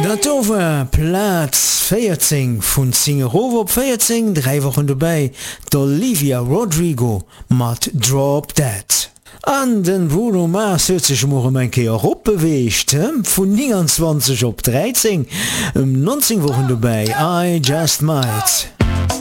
Dat dower Platz 14 vun Zingerova op 14, 3 Wochen dabei, d'Olivia Rodrigo mat Drop Dead. An den Bruno Mars huet sech morgen en keer opbeweescht, vun 29 op 13, 19 Wochen dabei, I Just Might.